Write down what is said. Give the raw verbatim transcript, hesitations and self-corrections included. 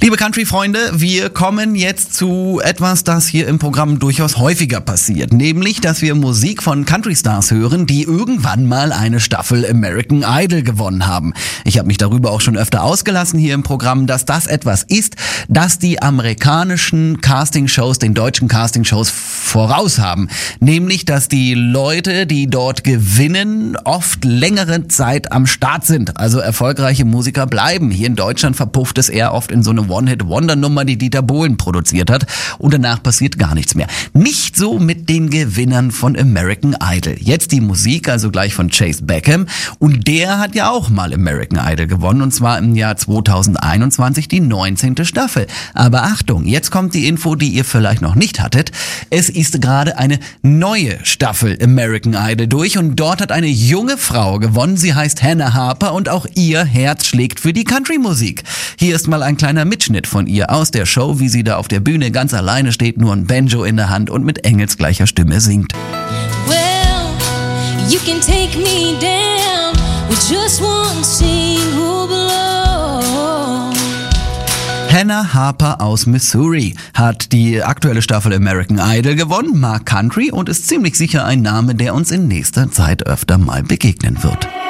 Liebe Country-Freunde, wir kommen jetzt zu etwas, das hier im Programm durchaus häufiger passiert. Nämlich, dass wir Musik von Country-Stars hören, die irgendwann mal eine Staffel American Idol gewonnen haben. Ich habe mich darüber auch schon öfter ausgelassen hier im Programm, dass das etwas ist, das die amerikanischen Castingshows, den deutschen Castingshows voraus haben. Nämlich, dass die Leute, die dort gewinnen, oft längere Zeit am Start sind. Also erfolgreiche Musiker bleiben. Hier in Deutschland verpufft es eher oft in so eine One-Hit-Wonder-Nummer, die Dieter Bohlen produziert hat, und danach passiert gar nichts mehr. Nicht so mit den Gewinnern von American Idol. Jetzt die Musik, also gleich von Chase Beckham, und der hat ja auch mal American Idol gewonnen, und zwar im Jahr zweitausendeinundzwanzig die neunzehnte Staffel. Aber Achtung, jetzt kommt die Info, die ihr vielleicht noch nicht hattet. Es ist gerade eine neue Staffel American Idol durch, und dort hat eine junge Frau gewonnen. Sie heißt Hannah Harper, und auch ihr Herz schlägt für die Country-Musik. Hier ist mal ein kleiner Mitschnitt von ihr aus der Show, wie sie da auf der Bühne ganz alleine steht, nur ein Banjo in der Hand und mit engelsgleicher Stimme singt. Well, you can take me down with just one single blow. Hannah Harper aus Missouri hat die aktuelle Staffel American Idol gewonnen, mag Country und ist ziemlich sicher ein Name, der uns in nächster Zeit öfter mal begegnen wird.